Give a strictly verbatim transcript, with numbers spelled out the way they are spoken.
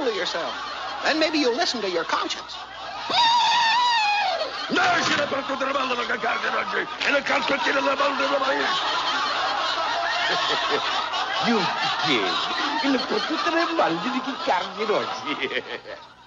fool of yourself. Then maybe you'll listen to your conscience. Nascere per tutte le balle da caccardi oggi e le calzettine della balle della maestra. Io ti chiedo, per tutte le balle di caccardi oggi.